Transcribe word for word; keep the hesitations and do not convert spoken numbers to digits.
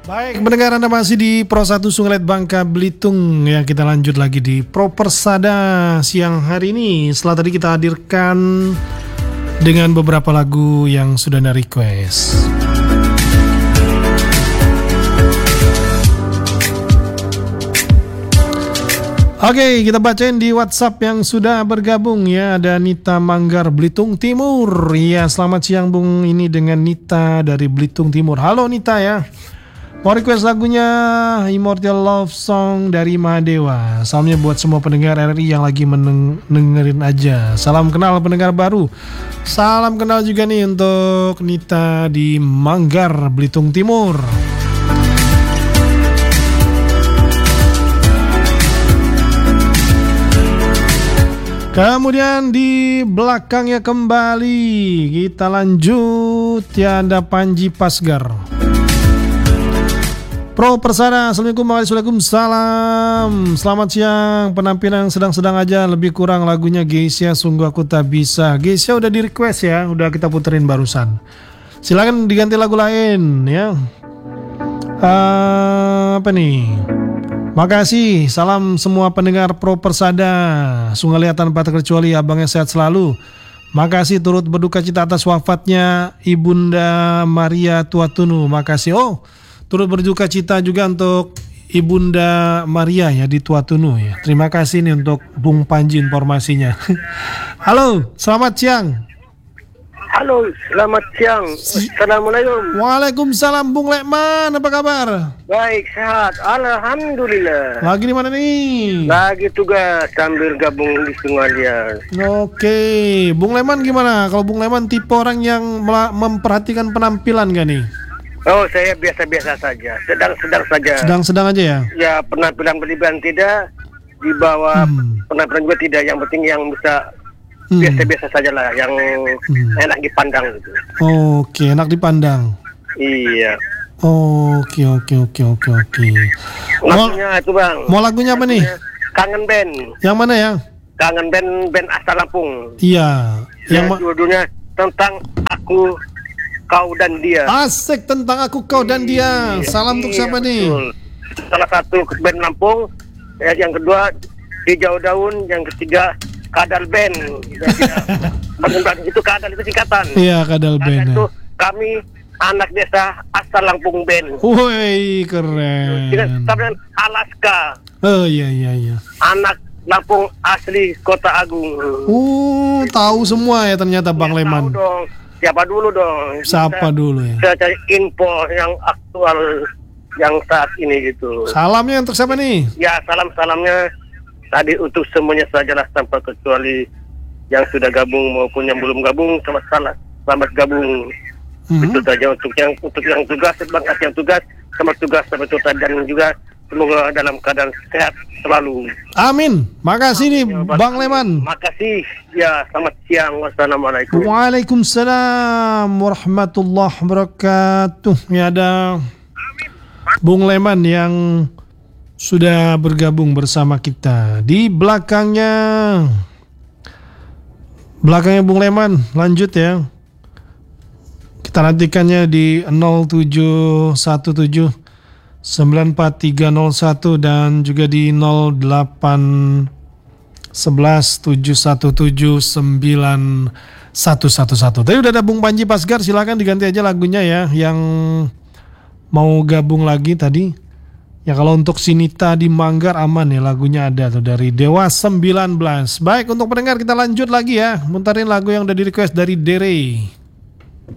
Baik, pendengar, Anda masih di Pro satu Sungai Bangka Belitung. Ya, kita lanjut lagi di Pro Persada siang hari ini. Setelah tadi kita hadirkan dengan beberapa lagu yang sudah Anda request. Oke, kita bacain di WhatsApp yang sudah bergabung ya. Ada Nita Manggar, Belitung Timur. Ya, selamat siang Bung, ini dengan Nita dari Belitung Timur. Halo Nita ya. Mau request lagunya Immortal Love Song dari Mahadewa. Salamnya buat semua pendengar R R I yang lagi mendengerin aja. Salam kenal pendengar baru. Salam kenal juga nih untuk Nita di Manggar, Belitung Timur. Kemudian di belakangnya kembali kita lanjut ya, ada Panji Pasgar. Pro Persada, Assalamualaikum warahmatullahi wabarakatuh. Selamat siang, penampilan sedang-sedang aja, lebih kurang lagunya Geisha, sungguh aku tak bisa. Geisha udah di request ya, udah kita puterin barusan. Silakan diganti lagu lain ya. Uh, apa nih? Makasih, salam semua pendengar Pro Persada. Sungai Liat tanpa terkecuali, abangnya sehat selalu. Makasih turut berduka cita atas wafatnya Ibunda Maria Tuatunu. Makasih. Oh, turut berduka cita juga untuk Ibunda Maria ya di Tuatunu ya. Terima kasih nih untuk Bung Panji informasinya. Halo, selamat siang. Halo, selamat siang. Assalamualaikum. Waalaikumsalam Bung Lekman, apa kabar? Baik, sehat. Alhamdulillah. Lagi di mana nih? Lagi tugas sambil gabung di Sungai Liat. Oke, Bung Lekman gimana? Kalau Bung Lekman tipe orang yang memperhatikan penampilan gak nih? Oh, saya biasa-biasa saja. Sedang-sedang saja. Sedang-sedang aja ya? Ya, penampilan berlebihan tidak, di bawah hmm. penampilan juga tidak. Yang penting yang bisa Hmm. biasa-biasa saja lah, yang hmm. enak dipandang gitu. Oke, enak dipandang. Iya. Oke, oke, oke, oke, oke. Lagunya itu bang. Mau lagunya apa nih? Kangen Band. Yang mana ya? Kangen Band, band asal Lampung. Iya. Yang ma- judulnya tentang aku, kau dan dia. Asik, tentang aku, kau dan dia. Salam untuk siapa nih? Betul. Salah satu band Lampung. Yang kedua Hijau Daun. Yang ketiga Kadal Band. Itu Kadal itu singkatan. Iya, Kadal Band. Itu kami anak desa asal Lampung Band. Woi, keren. Dengan Alaska. Oh iya iya iya. Anak Lampung asli Kota Agung. Uh, tahu semua ya ternyata Bang ya, Leman. Tahu dong. Siapa dulu dong? Siapa dulu ya? Saya cari info yang aktual yang saat ini gitu. Salamnya untuk siapa nih? Ya, salam-salamnya tadi untuk semuanya sajalah tanpa kecuali yang sudah gabung maupun yang belum gabung. Selamat salah, selamat gabung. Mm-hmm. Itu saja untuk yang untuk yang tugas, semangat yang tugas, selamat tugas, selamat tugas, dan juga semoga dalam keadaan sehat selalu. Amin. Makasih nih ya, Bang Leman. Makasih. Ya, selamat siang. Wassalamualaikum. Waalaikumsalam warahmatullahi wabarakatuh. Ya, ada Bung Leman yang sudah bergabung bersama kita. Di belakangnya Belakangnya Bung Leman. Lanjut ya. Kita nantikannya di nol tujuh satu tujuh sembilan empat tiga nol satu dan juga di nol delapan satu satu tujuh satu tujuh sembilan satu satu satu. Tadi udah ada Bung Panji Pasgar, silakan diganti aja lagunya ya yang mau gabung lagi tadi. Ya, kalau untuk Sinita di Manggar aman ya, lagunya ada tuh dari Dewa sembilan belas. Baik, untuk pendengar kita lanjut lagi ya. Muntarin lagu yang udah di request dari Dere.